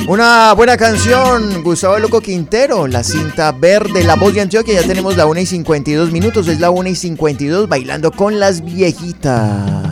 Una buena canción, Gustavo Loco Quintero, La Cinta Verde, La Voz de Antioquia. Ya tenemos la 1:52 minutos, es la 1:52, bailando con las viejitas.